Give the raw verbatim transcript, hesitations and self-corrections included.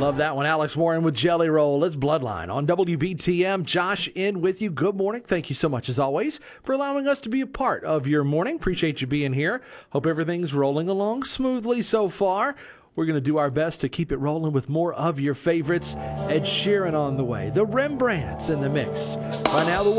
Love that one. Alex Warren with Jelly Roll. It's Bloodline on W B T M. Josh in with you. Good morning. Thank you so much, as always, for allowing us to be a part of your morning. Appreciate you being here. Hope everything's rolling along smoothly so far. We're going to do our best to keep it rolling with more of your favorites. Ed Sheeran on the way. The Rembrandts in the mix. By now, the